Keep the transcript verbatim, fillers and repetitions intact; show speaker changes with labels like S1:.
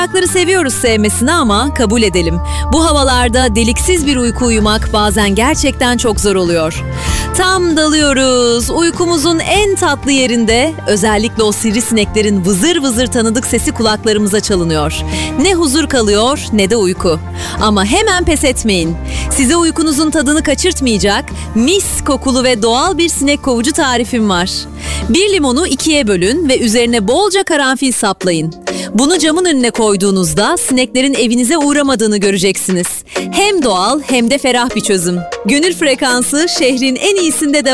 S1: Kulakları seviyoruz sevmesini ama kabul edelim. Bu havalarda deliksiz bir uyku uyumak bazen gerçekten çok zor oluyor. Tam dalıyoruz, uykumuzun en tatlı yerinde, özellikle o sivrisineklerin vızır vızır tanıdık sesi kulaklarımıza çalınıyor. Ne huzur kalıyor ne de uyku. Ama hemen pes etmeyin. Size uykunuzun tadını kaçırtmayacak, mis kokulu ve doğal bir sinek kovucu tarifim var. Bir limonu ikiye bölün ve üzerine bolca karanfil saplayın. Bunu camın önüne koyduğunuzda sineklerin evinize uğramadığını göreceksiniz. Hem doğal hem de ferah bir çözüm. Gönül frekansı şehrin en iyisinde de